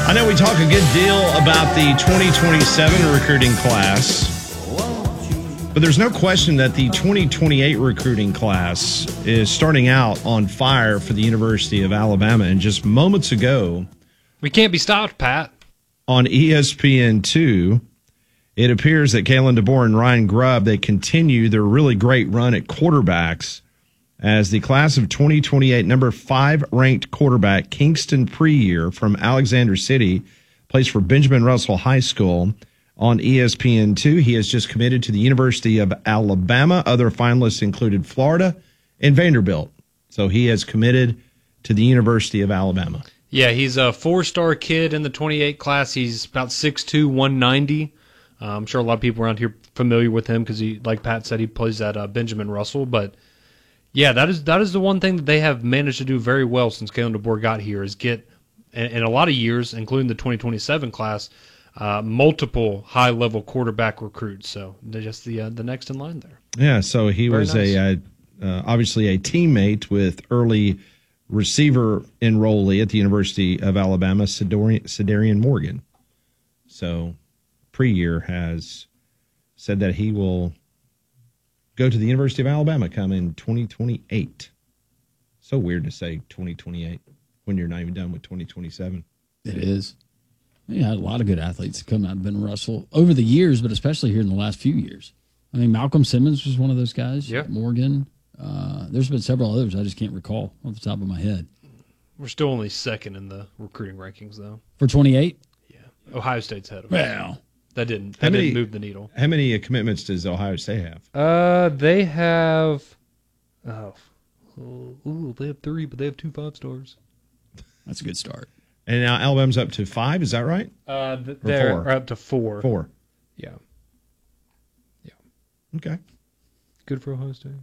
I know we talk a good deal about the 2027 recruiting class, but there's no question that the 2028 recruiting class is starting out on fire for the University of Alabama. And just moments ago, we can't be stopped, Pat. On ESPN2, it appears that Kalen DeBoer and Ryan Grubb, they continue their really great run at quarterbacks as the class of 2028 number 5 ranked quarterback Kingston Preyear from Alexander City plays for Benjamin Russell High School. On ESPN2, he has just committed to the University of Alabama. Other finalists included Florida and Vanderbilt. So he has committed to the University of Alabama. Yeah, he's a 4-star kid in the 28 class. He's about 6'2", 190. I'm sure a lot of people around here are familiar with him because he, like Pat said, he plays at Benjamin Russell. But yeah, that is the one thing that they have managed to do very well since Kalen DeBoer got here is get, in a lot of years, including the 2027 class, multiple high-level quarterback recruits. So they're just the next in line there. Yeah, so he Very was nice. Obviously a teammate with early receiver enrollee at the University of Alabama, Sedarian Morgan. So Preyear has said that he will go to the University of Alabama come in 2028. So weird to say 2028 when you're not even done with 2027. It is. You had a lot of good athletes come out of Ben Russell over the years, but especially here in the last few years. I mean, Malcolm Simmons was one of those guys. Yeah. Morgan. There's been several others I just can't recall off the top of my head. We're still only second in the recruiting rankings, though. For 28? Yeah. Ohio State's ahead of us. Well. That didn't How many- move the needle. How many commitments does Ohio State have? They have they have 3, but they have 2 5-stars. That's a good start. And now Alabama's up to 5, is that right? They're 4? up to 4. 4. Yeah. Okay. Good for Ohio State.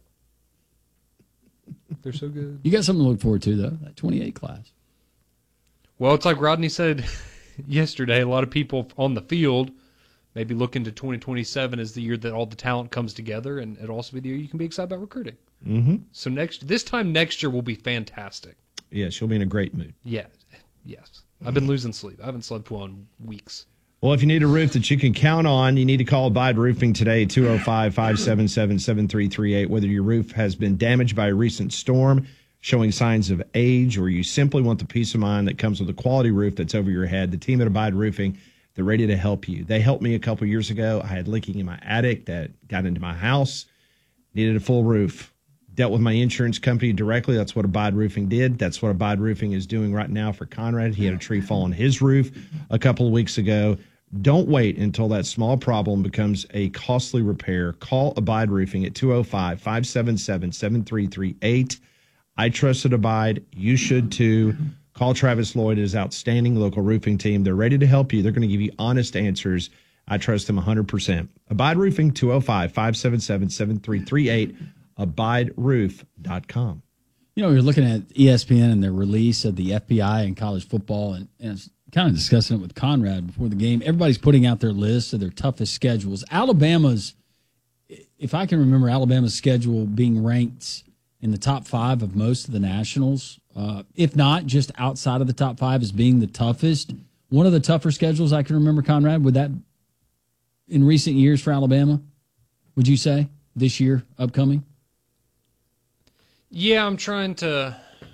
They're so good. You got something to look forward to, though, that 28 class. Well, it's like Rodney said yesterday, a lot of people on the field maybe look into 2027 as the year that all the talent comes together, and it'll also be the year you can be excited about recruiting. Mm-hmm. So this time next year will be fantastic. Yes, you'll be in a great mood. Yeah. Yes. I've been losing sleep. I haven't slept well in weeks. Well, if you need a roof that you can count on, you need to call Abide Roofing today, 205-577-7338. Whether your roof has been damaged by a recent storm, showing signs of age, or you simply want the peace of mind that comes with a quality roof that's over your head, the team at Abide Roofing, they're ready to help you. They helped me a couple years ago. I had leaking in my attic that got into my house, needed a full roof. Dealt with my insurance company directly. That's what Abide Roofing did. That's what Abide Roofing is doing right now for Conrad. He had a tree fall on his roof a couple of weeks ago. Don't wait until that small problem becomes a costly repair. Call Abide Roofing at 205-577-7338. I trusted Abide. You should too. Call Travis Lloyd and his outstanding local roofing team. They're ready to help you. They're going to give you honest answers. I trust them 100%. Abide Roofing, 205-577-7338. AbideRoof.com. You know, you're looking at ESPN and their release of the FBI in college football, and it's kind of discussing it with Conrad before the game. Everybody's putting out their list of their toughest schedules. Alabama's, if I can remember, Alabama's schedule being ranked in the top 5 of most of the nationals, if not just outside of the top 5 as being the toughest. One of the tougher schedules I can remember, Conrad, would that in recent years for Alabama, would you say, this year upcoming? Yeah, I'm trying to,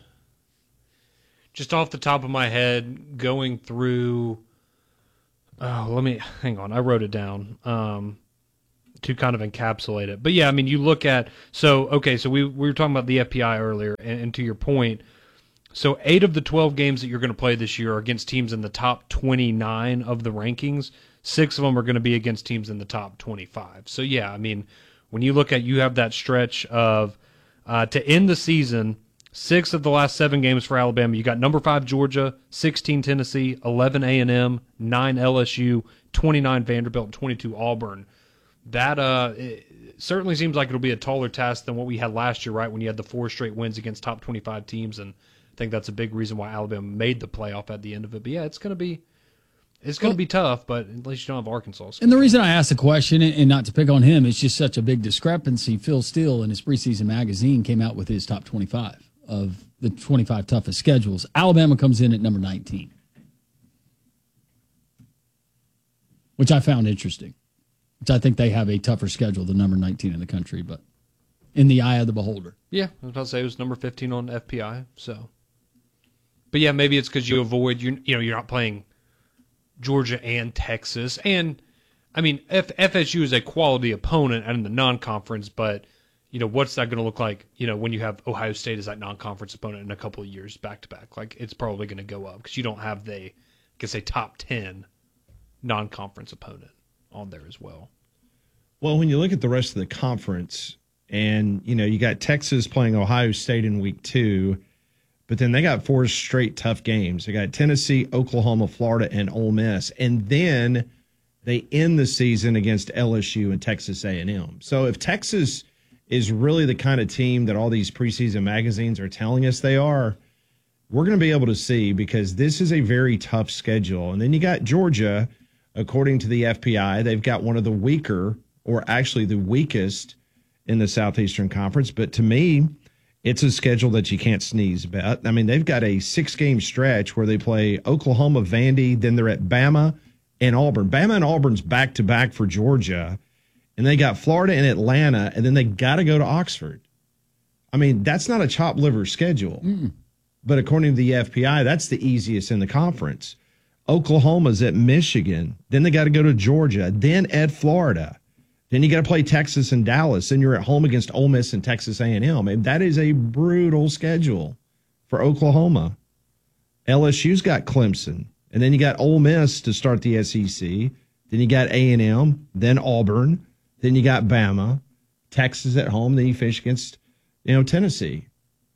just off the top of my head, going through, hang on, I wrote it down to kind of encapsulate it. But yeah, I mean, you look at, so we were talking about the FPI earlier, and to your point, so 8 of the 12 games that you're going to play this year are against teams in the top 29 of the rankings. 6 of them are going to be against teams in the top 25. So yeah, I mean, when you look at, you have that stretch of, to end the season, 6 of the last 7 games for Alabama. You got number 5 Georgia, 16 Tennessee, 11 A&M, 9 LSU, 29 Vanderbilt, and 22 Auburn. That it certainly seems like it'll be a taller task than what we had last year, right? When you had the 4 straight wins against top 25 teams, and I think that's a big reason why Alabama made the playoff at the end of it. But yeah, it's going to be tough, but at least you don't have Arkansas. And the reason I asked the question, and not to pick on him, it's just such a big discrepancy. Phil Steele, in his preseason magazine, came out with his top 25 of the 25 toughest schedules. Alabama comes in at number 19. which I found interesting. Which I think they have a tougher schedule than number 19 in the country, but in the eye of the beholder. Yeah, I was about to say it was number 15 on FPI. So, but yeah, maybe it's because you avoid you're not playing Georgia and Texas, and I mean FSU is a quality opponent in the non-conference, but what's that going to look like? When you have Ohio State as that non-conference opponent in a couple of years back to back, like it's probably going to go up because you don't have a top 10 non-conference opponent on there as well. Well, when you look at the rest of the conference, and you got Texas playing Ohio State in week 2, but then they got 4 straight tough games. They got Tennessee, Oklahoma, Florida, and Ole Miss, and then they end the season against LSU and Texas A&M. So if Texas is really the kind of team that all these preseason magazines are telling us they are, we're going to be able to see, because this is a very tough schedule. And then you got Georgia, according to the FPI, they've got one of the weaker, or actually the weakest in the Southeastern Conference. But to me, it's a schedule that you can't sneeze about. I mean, they've got a 6-game stretch where they play Oklahoma, Vandy, then they're at Bama and Auburn. Bama and Auburn's back-to-back for Georgia, and they got Florida and Atlanta, and then they got to go to Oxford. I mean, that's not a chopped liver schedule. But according to the FPI, that's the easiest in the conference. Oklahoma's at Michigan. Then they got to go to Georgia, then at Florida. Then you got to play Texas and Dallas. Then you're at home against Ole Miss and Texas A&M. And that is a brutal schedule for Oklahoma. LSU's got Clemson. And then you got Ole Miss to start the SEC. Then you got A&M, then Auburn. Then you got Bama, Texas at home. Then you finish against, Tennessee.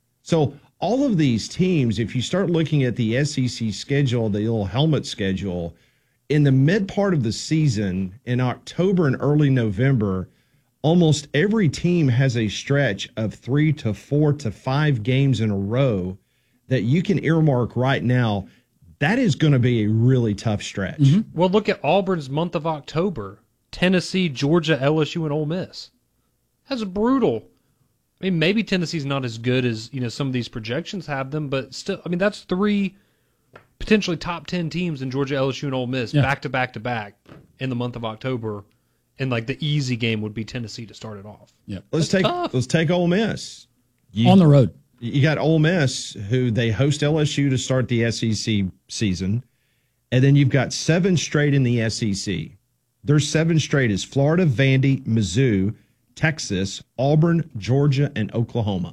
So all of these teams, if you start looking at the SEC schedule, the little helmet schedule, in the mid part of the season, in October and early November, almost every team has a stretch of 3 to 4 to 5 games in a row that you can earmark right now. That is going to be a really tough stretch. Well, look at Auburn's month of October. Tennessee, Georgia, LSU, and Ole Miss. That's brutal. I mean, maybe Tennessee's not as good as some of these projections have them, but still, I mean, that's 3 potentially top 10 teams in Georgia, LSU, and Ole Miss back to back to back in the month of October, and like the easy game would be Tennessee to start it off. Yep. Let's take Ole Miss on the road. You got Ole Miss, who they host LSU to start the SEC season, and then you've got 7 straight in the SEC. Their 7 straight is Florida, Vandy, Mizzou, Texas, Auburn, Georgia, and Oklahoma.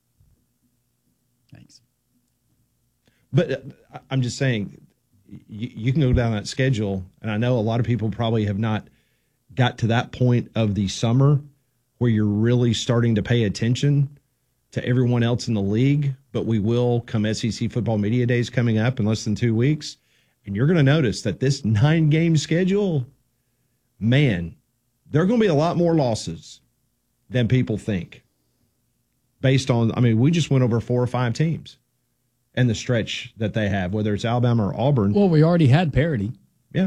Thanks. But I'm just saying, you can go down that schedule, and I know a lot of people probably have not got to that point of the summer where you're really starting to pay attention to everyone else in the league, but we will come SEC Football Media Days coming up in less than 2 weeks, and you're going to notice that this 9-game schedule, man, there are going to be a lot more losses than people think. Based on, I mean, we just went over 4 or 5 teams and the stretch that they have, whether it's Alabama or Auburn. Well, we already had parity. Yeah.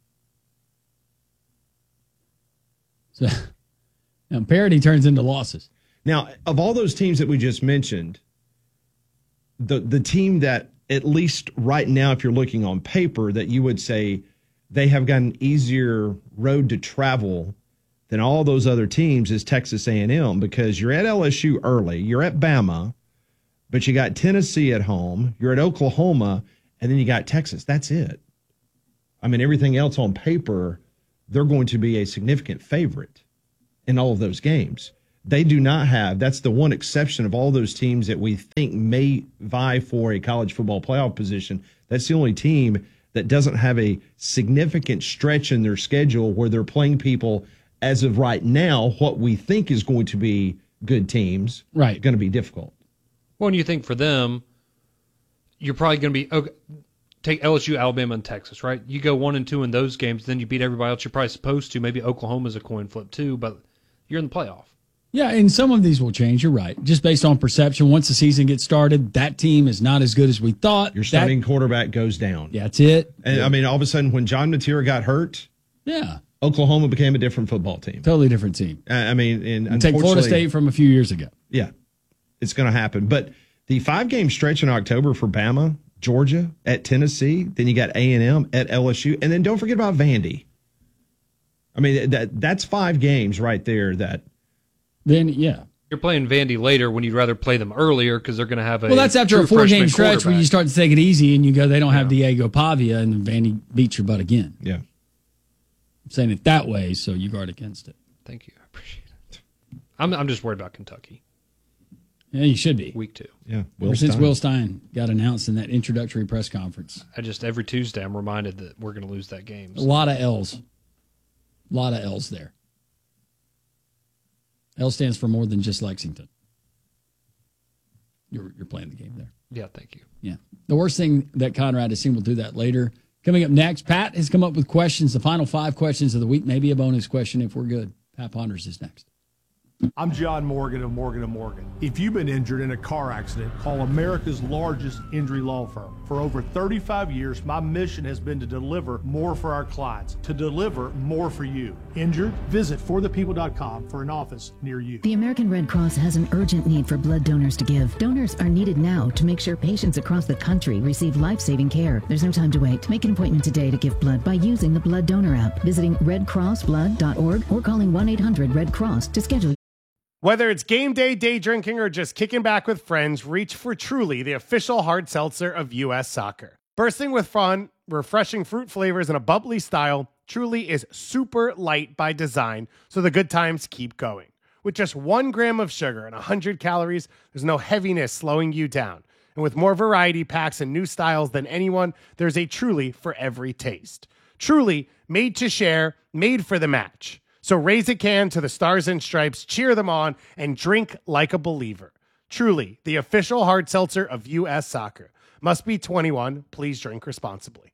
So parity turns into losses. Now, of all those teams that we just mentioned, the team that, at least right now, if you're looking on paper, that you would say they have got an easier road to travel than all those other teams is Texas A&M, because you're at LSU early, you're at Bama, but you got Tennessee at home, you're at Oklahoma, and then you got Texas. That's it. I mean, everything else on paper, they're going to be a significant favorite in all of those games. They do not have, that's the one exception of all those teams that we think may vie for a college football playoff position. That's the only team that doesn't have a significant stretch in their schedule where they're playing people, as of right now, what we think is going to be good teams, right, going to be difficult. Well, and you think for them, you're probably going to be, okay, take LSU, Alabama, and Texas, right? You go 1 and 2 in those games, then you beat everybody else you're probably supposed to. Maybe Oklahoma's a coin flip too, but you're in the playoff. Yeah, and some of these will change. You're right. Just based on perception, once the season gets started, that team is not as good as we thought. Your starting quarterback goes down. Yeah, that's it. And yeah. I mean, all of a sudden, when John Mateer got hurt, yeah, Oklahoma became a different football team. Totally different team. I mean, and take Florida State from a few years ago. Yeah, it's going to happen. But the 5-game stretch in October for Bama, Georgia, at Tennessee, then you got A&M at LSU, and then don't forget about Vandy. I mean, that's 5 games right there. Then, yeah. You're playing Vandy later when you'd rather play them earlier because they're going to have a. Well, that's after a 4-game stretch where you quarterback. start to take it easy and you go, they don't have Diego Pavia, and then Vandy beats your butt again. Yeah. I'm saying it that way, so you guard against it. Thank you. I appreciate it. I'm just worried about Kentucky. Yeah, you should be. Week 2. Yeah. Ever since Will Stein got announced in that introductory press conference. Every Tuesday I'm reminded that we're going to lose that game. A lot of L's. A lot of L's there. L stands for more than just Lexington. You're playing the game there. Yeah, thank you. Yeah. The worst thing that Conrad has seen, we'll do that later. Coming up next, Pat has come up with questions, the final 5 questions of the week, maybe a bonus question if we're good. Pat Ponders is next. I'm John Morgan of Morgan & Morgan. If you've been injured in a car accident, call America's largest injury law firm. For over 35 years, my mission has been to deliver more for our clients, to deliver more for you. Injured? Visit forthepeople.com for an office near you. The American Red Cross has an urgent need for blood donors to give. Donors are needed now to make sure patients across the country receive life-saving care. There's no time to wait. Make an appointment today to give blood by using the Blood Donor app, visiting redcrossblood.org, or calling 1-800-RED-CROSS to schedule. Whether it's game day, day drinking, or just kicking back with friends, reach for Truly, the official hard seltzer of U.S. Soccer. Bursting with fun, refreshing fruit flavors, and a bubbly style, Truly is super light by design, so the good times keep going. With just 1 gram of sugar and 100 calories, there's no heaviness slowing you down. And with more variety packs and new styles than anyone, there's a Truly for every taste. Truly, made to share, made for the match. So raise a can to the Stars and Stripes, cheer them on, and drink like a believer. Truly, the official hard seltzer of U.S. Soccer. Must be 21. Please drink responsibly.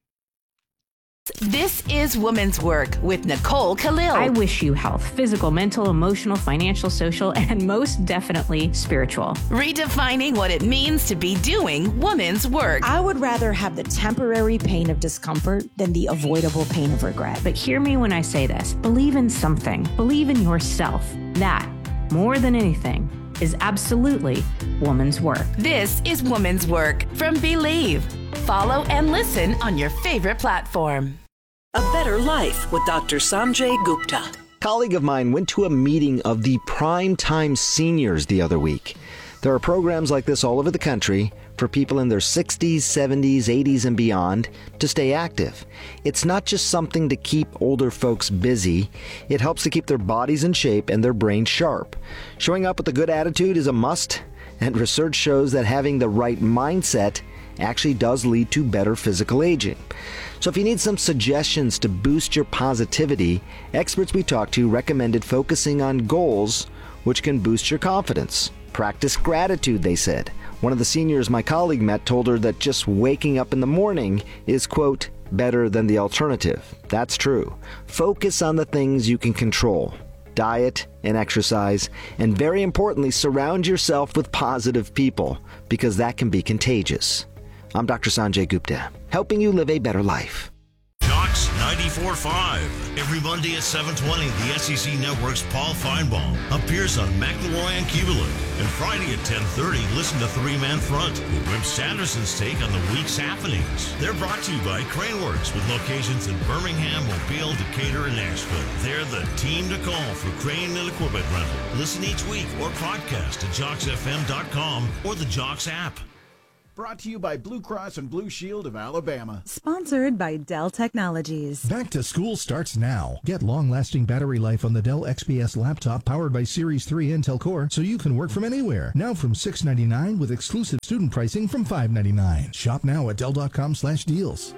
This is Women's Work with Nicole Khalil. I wish you health, physical, mental, emotional, financial, social, and most definitely spiritual. Redefining what it means to be doing women's work. I would rather have the temporary pain of discomfort than the avoidable pain of regret. But hear me when I say this. Believe in something. Believe in yourself. That, more than anything, is absolutely woman's work. This is Women's Work from Believe. Follow and listen on your favorite platform. A Better Life with Dr. Sanjay Gupta. A colleague of mine went to a meeting of the Prime Time Seniors the other week. There are programs like this all over the country for people in their 60s, 70s, 80s, and beyond to stay active. It's not just something to keep older folks busy. It helps to keep their bodies in shape and their brains sharp. Showing up with a good attitude is a must, and research shows that having the right mindset actually does lead to better physical aging. So if you need some suggestions to boost your positivity, experts we talked to recommended focusing on goals which can boost your confidence. Practice gratitude, they said. One of the seniors my colleague met told her that just waking up in the morning is, quote, better than the alternative. That's true. Focus on the things you can control. Diet and exercise, and very importantly, surround yourself with positive people, because that can be contagious. I'm Dr. Sanjay Gupta, helping you live a better life. Jocks 94.5. Every Monday at 7:20, the SEC Network's Paul Feinbaum appears on McElroy and Kubelik. And Friday at 10:30, listen to Three Man Front with Rip Sanderson's take on the week's happenings. They're brought to you by Craneworks with locations in Birmingham, Mobile, Decatur, and Nashville. They're the team to call for crane and equipment rental. Listen each week or podcast at JocksFM.com or the Jocks app. Brought to you by Blue Cross and Blue Shield of Alabama. Sponsored by Dell Technologies. Back to school starts now. Get long-lasting battery life on the Dell XPS laptop powered by Series 3 Intel Core so you can work from anywhere. Now from $699 with exclusive student pricing from $599. Shop now at Dell.com/deals.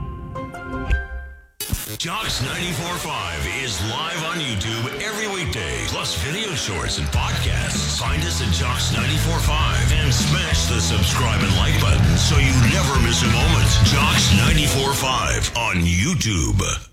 Jocks 94.5 is live on YouTube every weekday, plus video shorts and podcasts. Find us at Jocks 94.5 and smash the subscribe and like button so you never miss a moment. Jocks 94.5 on YouTube.